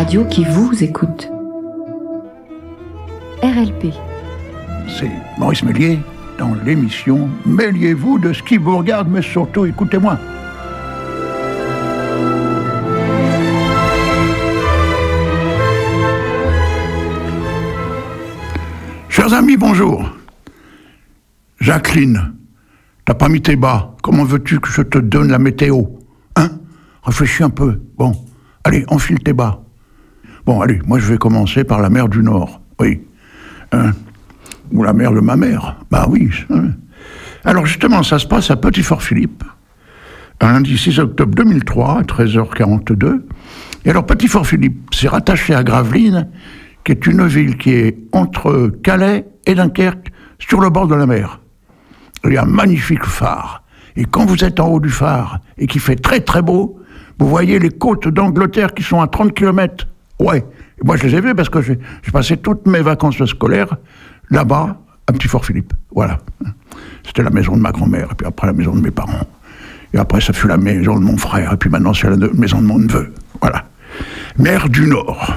radio qui vous écoute. RLP. C'est Maurice Méliès dans l'émission « Mêliez-vous de ce qui vous regarde, mais surtout écoutez-moi ». Chers amis, bonjour. Jacqueline, t'as pas mis tes bas. Comment veux-tu que je te donne la météo? Hein? Réfléchis un peu. Bon, allez, enfile tes bas. Bon, allez, moi je vais commencer par la mer du Nord. Oui. Ou la mer de ma mère. Bah oui. Alors justement, ça se passe à Petit-Fort-Philippe, un lundi 6 octobre 2003, à 13h42. Et alors Petit-Fort-Philippe, c'est rattaché à Gravelines, qui est une ville qui est entre Calais et Dunkerque, sur le bord de la mer. Il y a un magnifique phare. Et quand vous êtes en haut du phare, et qu'il fait très très beau, vous voyez les côtes d'Angleterre qui sont à 30 km. Ouais. Et moi, je les ai vues parce que j'ai passé toutes mes vacances scolaires là-bas, à Petit-Fort-Philippe. Voilà. C'était la maison de ma grand-mère, et puis après la maison de mes parents. Et après, ça fut la maison de mon frère, et puis maintenant, c'est la maison de mon neveu. Voilà. Mer du Nord.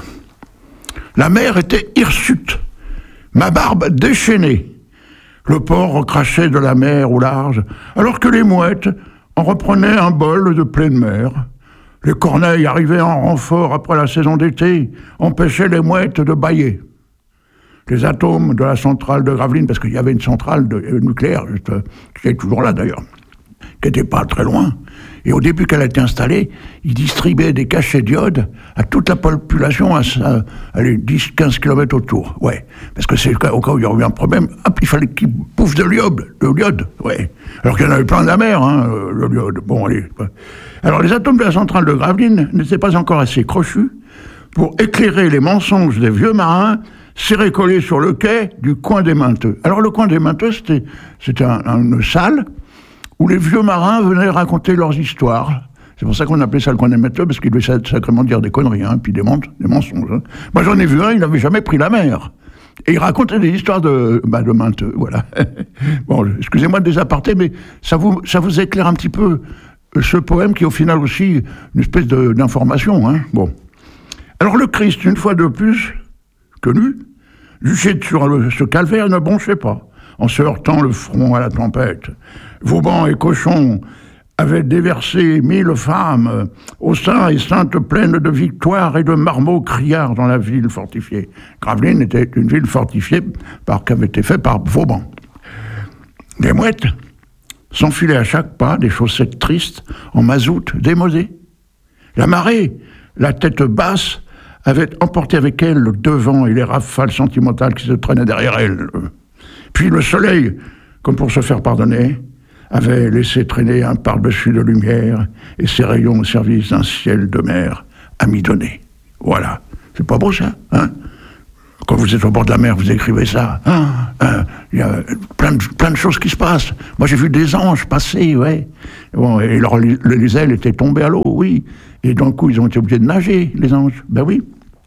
La mer était hirsute, ma barbe déchaînée. Le port recrachait de la mer au large, alors que les mouettes en reprenaient un bol de pleine mer. Les corneilles arrivaient en renfort après la saison d'été, empêchaient les mouettes de bâiller. Les atomes de la centrale de Gravelines, parce qu'il y avait une centrale nucléaire, qui est toujours là d'ailleurs, qui n'était pas très loin. Et au début qu'elle a été installée, ils distribuaient des cachets d'iode à toute la population à 10-15 km autour. Ouais. Parce que c'est au cas où il y aurait eu un problème, hop, il fallait qu'ils bouffent de l'iode. Ouais. Alors qu'il y en avait plein de la mer, le l'iode. Bon, allez. Alors les atomes de la centrale de Gravelines n'étaient pas encore assez crochus pour éclairer les mensonges des vieux marins serrés collés sur le quai du coin des Menteux. Alors le coin des Menteux, c'était une salle où les vieux marins venaient raconter leurs histoires. C'est pour ça qu'on appelait ça le coin des Menteux, parce qu'ils devaient sacrément dire des conneries, puis des mensonges. Moi j'en ai vu un, il n'avait jamais pris la mer. Et il racontait des histoires de Menteux, voilà. Bon, excusez-moi de des apartés, mais ça vous éclaire un petit peu ce poème qui est au final aussi une espèce d'information. Bon. Alors le Christ, une fois de plus, connu, juché sur ce calvaire, ne bronchait pas, en se heurtant le front à la tempête. Vauban et Cochon avaient déversé 1000 femmes au sein et saintes pleines de victoires et de marmots criards dans la ville fortifiée. Gravelines était une ville fortifiée qui avait été faite par Vauban. Les mouettes s'enfilaient à chaque pas des chaussettes tristes en mazout démodé. La marée, la tête basse, avait emporté avec elle le devant et les rafales sentimentales qui se traînaient derrière elle. Puis le soleil, comme pour se faire pardonner, avait laissé traîner un par-dessus de lumière et ses rayons au service d'un ciel de mer amidonné. Voilà. C'est pas beau, ça, Quand vous êtes au bord de la mer, vous écrivez ça. Il y a plein de choses qui se passent. Moi, j'ai vu des anges passer, ouais. Bon, et les ailes étaient tombées à l'eau, oui. Et d'un coup, ils ont été obligés de nager, les anges. Ben oui.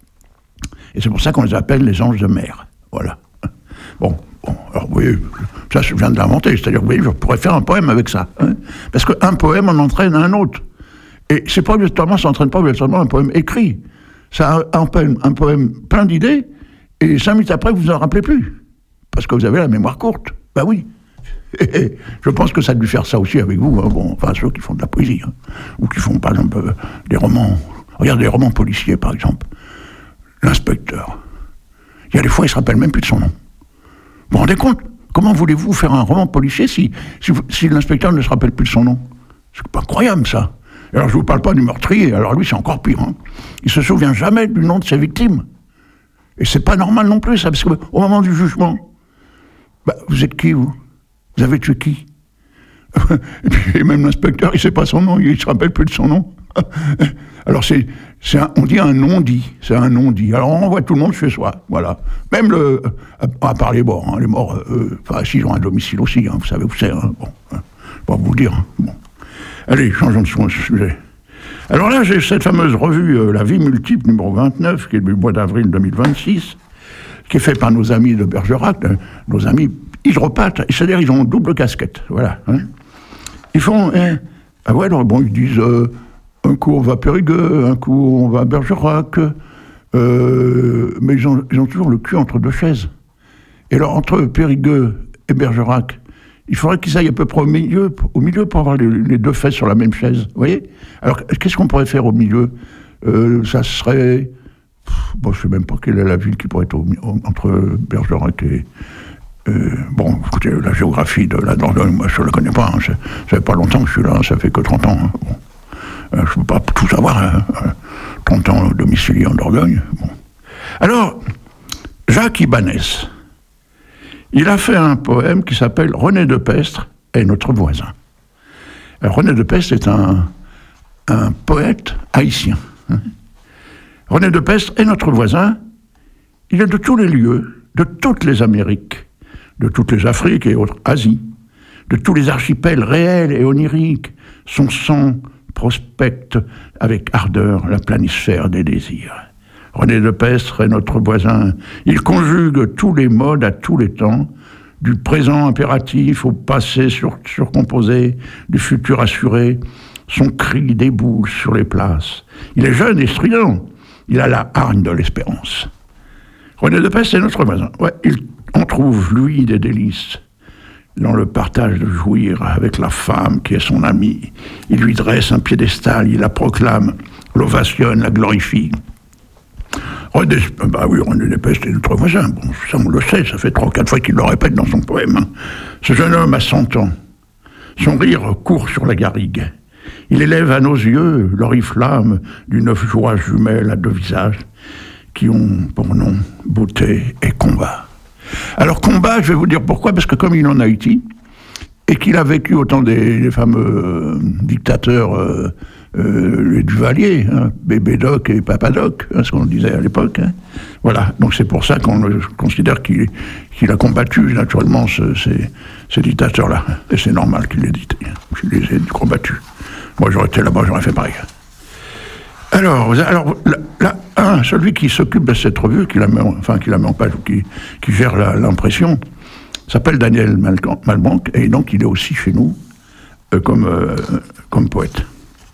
Et c'est pour ça qu'on les appelle les anges de mer. Voilà. Bon, alors vous voyez, ça je viens de l'inventer, c'est-à-dire, vous voyez, je pourrais faire un poème avec ça. Parce qu'un poème en entraîne un autre. Et c'est pas obligatoirement, ça n'entraîne pas obligatoirement un poème écrit. Ça un poème plein d'idées, et 5 minutes après, vous en rappelez plus. Parce que vous avez la mémoire courte. Ben oui. Et je pense que ça a dû faire ça aussi avec vous, ceux qui font de la poésie, ou qui font, par exemple, des romans. Regardez, des romans policiers, par exemple. L'inspecteur. Il y a des fois, il ne se rappelle même plus de son nom. Vous vous rendez compte? Comment voulez-vous faire un roman policier si l'inspecteur ne se rappelle plus de son nom? C'est pas incroyable, ça. Alors, je ne vous parle pas du meurtrier, alors lui, c'est encore pire. Il ne se souvient jamais du nom de ses victimes. Et c'est pas normal non plus, ça, parce qu'au moment du jugement, vous êtes qui, vous? Vous avez tué qui? Et puis même l'inspecteur, il ne sait pas son nom, il ne se rappelle plus de son nom. Alors on dit un non-dit, c'est un non-dit. Alors on envoie tout le monde chez soi, voilà. Même à part les morts, les morts, s'ils ont un domicile aussi, vous savez où c'est, bon, je vais pas vous le dire. Bon. Allez, changeons de sujet. Alors là, j'ai cette fameuse revue La Vie Multiple, numéro 29, qui est du mois d'avril 2026, qui est faite par nos amis de Bergerac, nos amis hydropathes, c'est-à-dire ils ont double casquette, voilà. Ils font, alors ils disent, un coup on va à Périgueux, un coup on va à Bergerac, Mais ils ont toujours le cul entre deux chaises. Et alors, entre Périgueux et Bergerac, il faudrait qu'ils aillent à peu près au milieu pour avoir les deux fesses sur la même chaise. Vous voyez? Alors, qu'est-ce qu'on pourrait faire au milieu? Ça serait... Bon, je ne sais même pas quelle est la ville qui pourrait être entre Bergerac et... bon, écoutez, la géographie de la Dordogne, moi, je ne la connais pas. Hein. Ça fait pas longtemps que je suis là, ça fait que 30 ans. Hein. Bon. Je ne peux pas tout savoir. Hein. 30 ans domicilié en Dordogne. Bon. Alors, Jacques Ibanez, il a fait un poème qui s'appelle « René de Pestre est notre voisin ». René de Pestre est un poète haïtien. Hein. René de Pestre est notre voisin. Il est de tous les lieux, de toutes les Amériques, de toutes les Afriques et autres Asies, de tous les archipels réels et oniriques. Son sang prospecte avec ardeur la planisphère des désirs. René de Pestre est notre voisin. Il conjugue tous les modes à tous les temps, du présent impératif au passé surcomposé, du futur assuré. Son cri déboule sur les places. Il est jeune et strident. Il a la hargne de l'espérance. René de Pestre est notre voisin. Ouais, on trouve, lui, des délices dans le partage de jouir avec la femme qui est son amie. Il lui dresse un piédestal, il la proclame, l'ovationne, la glorifie. René de Pestre est notre voisin. Bon, ça on le sait, ça fait 3 ou 4 fois qu'il le répète dans son poème. Hein. Ce jeune homme a 100 ans. Son rire court sur la garrigue. Il élève à nos yeux l'oriflamme d'une joie jumelle à 2 visages qui ont pour nom beauté et combat. Alors combat, je vais vous dire pourquoi, parce que comme il est en Haïti, et qu'il a vécu autant des fameux dictateurs les Duvalier, hein, Bébé Doc et Papa Doc, hein, ce qu'on disait à l'époque. Hein. Voilà, donc c'est pour ça qu'on considère qu'il a combattu naturellement ces dictateurs-là. Et c'est normal qu'il les ait combattus. Moi j'aurais été là-bas, j'aurais fait pareil. Alors celui qui s'occupe de cette revue, qui la met en page, ou qui gère l'impression, s'appelle Daniel Malbanque, et donc il est aussi chez nous comme poète.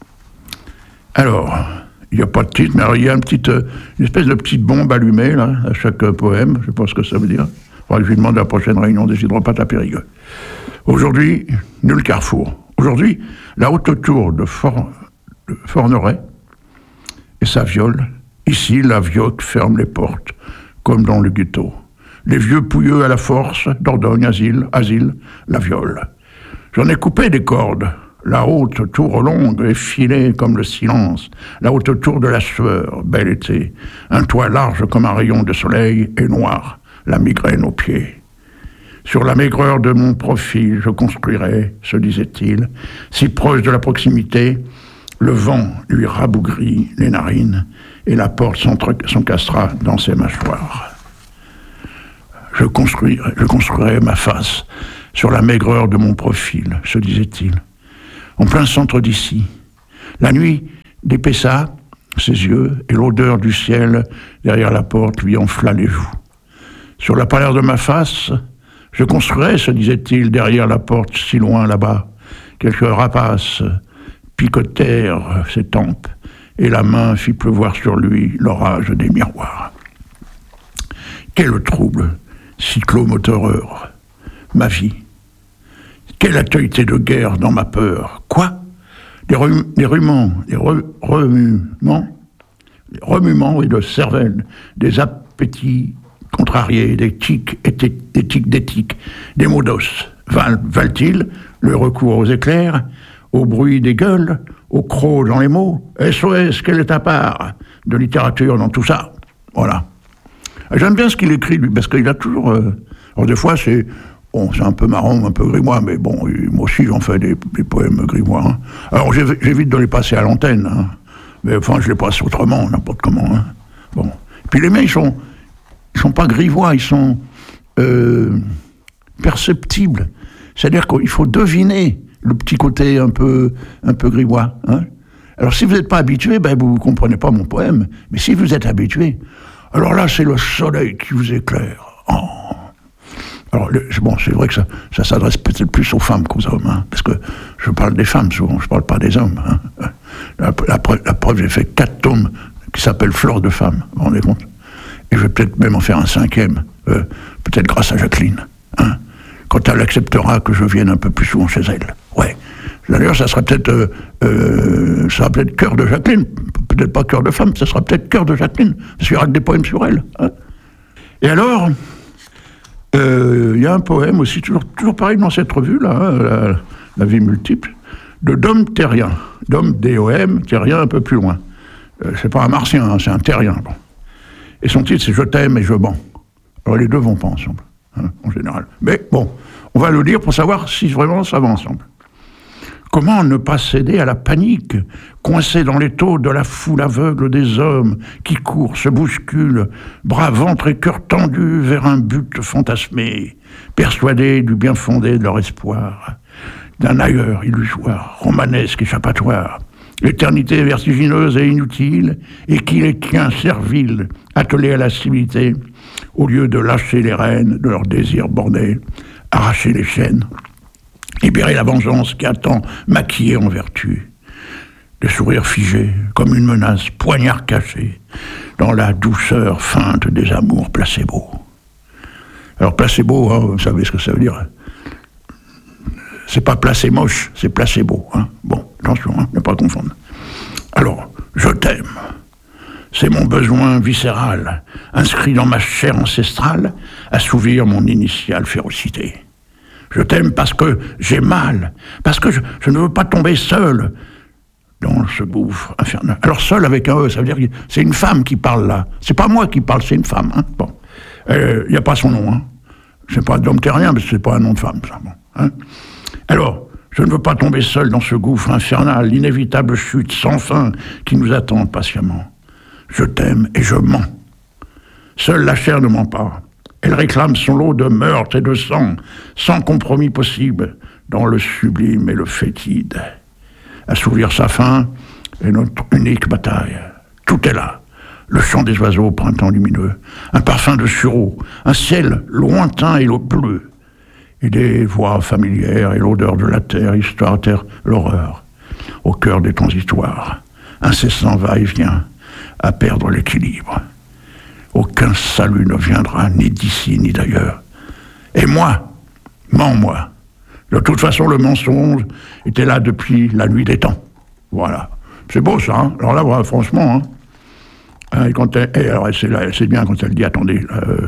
Alors, il n'y a pas de titre, mais alors, il y a une espèce de petite bombe allumée là, à chaque poème, je ne sais pas ce que ça veut dire. Je lui demande à la prochaine réunion des hydropathes à Périgueux. Aujourd'hui, nul carrefour. Aujourd'hui, la haute tour de Forneret et sa viole. Ici, la vioque ferme les portes, comme dans le ghetto. Les vieux pouilleux à la force, Dordogne, asile, la viole. J'en ai coupé des cordes. La haute tour longue est filée comme le silence. La haute tour de la sueur, bel été. Un toit large comme un rayon de soleil et noir. La migraine aux pieds. Sur la maigreur de mon profil, je construirai, se disait-il, si proche de la proximité, le vent lui rabougrit les narines et la porte s'encastrera dans ses mâchoires. Je construirai ma face sur la maigreur de mon profil, se disait-il, en plein centre d'ici. La nuit d'épaissa ses yeux et l'odeur du ciel derrière la porte lui enfla les joues. Sur la pâleur de ma face, je construirai, se disait-il, derrière la porte si loin là-bas. Quelques rapaces picotèrent ses tempes et la main fit pleuvoir sur lui l'orage des miroirs. Quel trouble, cyclomotoreur, ma vie. Quelle actualité de guerre dans ma peur. Quoi? Des remuements et de cervelle, des appétits contrariés, des tics d'éthique, des mots d'os. Valent-ils le recours aux éclairs, au bruit des gueules, au croc dans les mots? SOS, quelle est ta part de littérature dans tout ça? Voilà. J'aime bien ce qu'il écrit, lui, parce qu'il a toujours... alors des fois, c'est un peu marrant, un peu grimoire, mais bon, moi aussi, j'en fais des poèmes grimoires. Hein. Alors, j'évite de les passer à l'antenne, hein. Mais enfin, je les passe autrement, n'importe comment. Hein. Bon. Puis les miens, ils sont pas grivois, ils sont perceptibles. C'est-à-dire qu'il faut deviner le petit côté un peu grivois. Hein. Alors, si vous n'êtes pas habitué, vous ne comprenez pas mon poème. Mais si vous êtes habitué, alors là, c'est le soleil qui vous éclaire. Oh. Alors, c'est vrai que ça s'adresse peut-être plus aux femmes qu'aux hommes, hein, parce que je parle des femmes souvent, je ne parle pas des hommes. Hein. La preuve, j'ai fait 4 tomes qui s'appelle Flore de femme, vous vous rendez compte? Et je vais peut-être même en faire un 5e, peut-être grâce à Jacqueline, hein, quand elle acceptera que je vienne un peu plus souvent chez elle. Ouais. D'ailleurs, ça sera peut-être Cœur de Jacqueline, peut-être pas Cœur de femme, ça sera peut-être Cœur de Jacqueline, parce qu'il y aura que des poèmes sur elle. Hein. Et alors, il y a un poème aussi, toujours pareil dans cette revue-là, hein, la vie multiple, de Dom Terrien. Dom, D-O-M, Terrien un peu plus loin. C'est pas un martien, hein, c'est un terrien. Bon. Et son titre, c'est Je t'aime et je mens. Alors les deux vont pas ensemble, hein, en général. Mais bon, on va le lire pour savoir si vraiment ça va ensemble. Comment ne pas céder à la panique, coincé dans les taux de la foule aveugle des hommes qui courent, se bousculent, bras, ventre et cœur tendus vers un but fantasmé, persuadés du bien fondé de leur espoir, d'un ailleurs illusoire, romanesque, échappatoire, l'éternité vertigineuse et inutile, et qui les tient serviles, attelés à la civilité, au lieu de lâcher les rênes de leurs désirs bornés, arracher les chaînes, libérer la vengeance qui attend, maquillée en vertu, le sourire figé, comme une menace, poignard caché, dans la douceur feinte des amours placebo. Alors placebo, hein, vous savez ce que ça veut dire? C'est pas placé moche, c'est placebo. Hein. Bon, attention, hein, ne pas confondre. Alors, je t'aime. C'est mon besoin viscéral, inscrit dans ma chair ancestrale, assouvir mon initiale férocité. Je t'aime parce que j'ai mal, parce que je ne veux pas tomber seul dans ce gouffre infernal. Alors seul avec un E, ça veut dire que c'est une femme qui parle là. C'est pas moi qui parle, c'est une femme. Hein. Bon, il n'y a pas son nom. Hein. C'est pas Dom Terrien, mais c'est pas un nom de femme, ça. Bon, hein. Alors, je ne veux pas tomber seul dans ce gouffre infernal, l'inévitable chute sans fin qui nous attend patiemment. Je t'aime et je mens. Seule la chair ne ment pas. Elle réclame son lot de meurtre et de sang, sans compromis possible, dans le sublime et le fétide. Assouvir sa faim est notre unique bataille. Tout est là. Le chant des oiseaux au printemps lumineux, un parfum de sureau, un ciel lointain et l'eau bleue, et des voix familières et l'odeur de la terre, histoire, terre, l'horreur, au cœur des transitoires, incessant va-et-vient, à perdre l'équilibre. Aucun salut ne viendra, ni d'ici, ni d'ailleurs. Et moi, mens-moi. De toute façon, le mensonge était là depuis la nuit des temps. Voilà. C'est beau, ça, hein. Alors là, voilà, franchement, hein. Et quand alors c'est bien quand elle dit, attendez,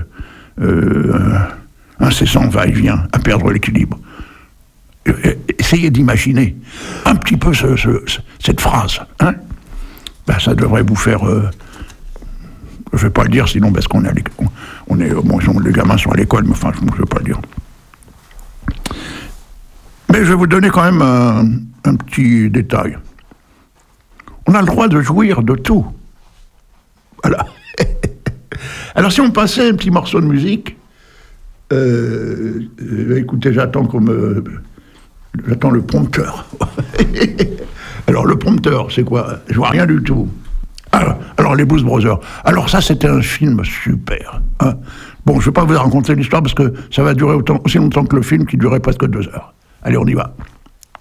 incessant va-et-vient, à perdre l'équilibre. Essayez d'imaginer un petit peu cette phrase, hein. Ben, ça devrait vous faire... je ne vais pas le dire, sinon, parce qu'on est à l'école. Bon, les gamins sont à l'école, mais enfin, je ne vais pas le dire. Mais je vais vous donner quand même un petit détail. On a le droit de jouir de tout. Voilà. Alors, si on passait un petit morceau de musique, écoutez, j'attends le prompteur. Alors, le prompteur, c'est quoi? Je vois rien du tout. Alors, les Blues Brothers. Alors, ça, c'était un film super. Hein. Bon, je ne vais pas vous raconter l'histoire parce que ça va durer aussi longtemps que le film qui durait presque 2 heures. Allez, on y va.